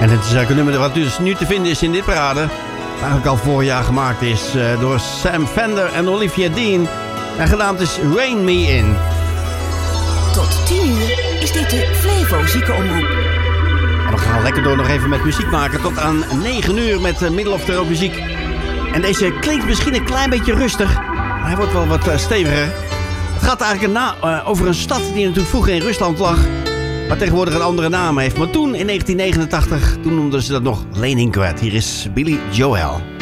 En het is een nummer wat dus nu te vinden is in dit parade. Eigenlijk al vorig jaar gemaakt is door Sam Fender en Olivia Dean. En genaamd is Rain Me In. Tot 10 uur is dit de Flevo Ziekenomroep. En we gaan lekker door nog even met muziek maken. Tot aan 9 uur met Middle of the Road muziek. En deze klinkt misschien een klein beetje rustig. Maar hij wordt wel wat steviger. Het gaat eigenlijk over een stad die natuurlijk vroeger in Rusland lag. Maar tegenwoordig een andere naam heeft. Maar toen, in 1989, toen noemden ze dat nog Leningrad. Hier is Billy Joel.